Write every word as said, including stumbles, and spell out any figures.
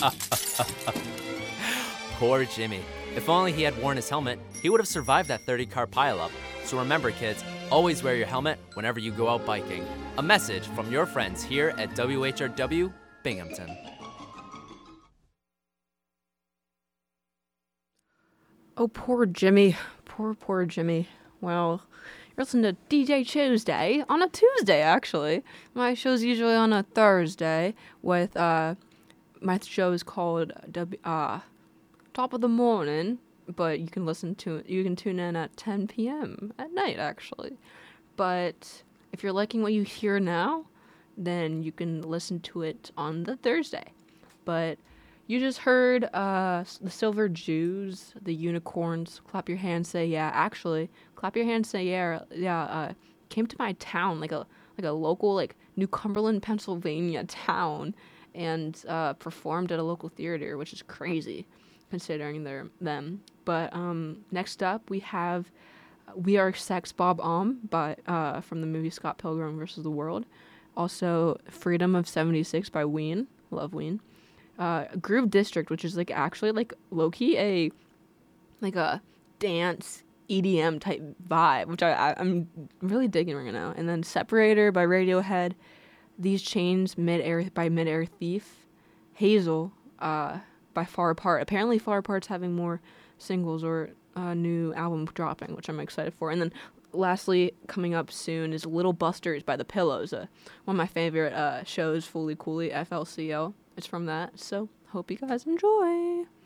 Poor Jimmy. If only he had worn his helmet, he would have survived that thirty-car pileup. So remember, kids, always wear your helmet whenever you go out biking. A message from your friends here at W H R W Binghamton. Oh, poor Jimmy. Poor, poor Jimmy. Well, you're listening to D J Tuesday on a Tuesday, actually. My show's usually on a Thursday with, uh, my show is called, W, uh, Top of the Morning, but you can listen to it, you can tune in at ten p.m. at night, actually. But if you're liking what you hear now, then you can listen to it on the Thursday. But you just heard uh, the Silver Jews, the Unicorns, Clap Your Hands, Say Yeah. Actually, Clap Your Hands, Say Yeah, yeah uh, came to my town, like a like a local, like, New Cumberland, Pennsylvania town, and uh, performed at a local theater, which is crazy, considering their them. But um, next up, we have We Are Sex, Bob Om, by, uh, from the movie Scott Pilgrim versus the World. Also, Freedom of seventy-six by Ween. Love Ween. Uh, Groove District, which is like actually like low-key a like a dance E D M type vibe, which I, I I'm really digging right now. And then Separator by Radiohead, These Chains Mid-Air by Mid-Air Thief, Hazel uh, by Far Apart. Apparently Far Apart's having more singles or a new album dropping, which I'm excited for. And then lastly, coming up soon is Little Busters by The Pillows, uh, one of my favorite uh, shows, Fully Cooley, F L C L. It's from that, so hope you guys enjoy.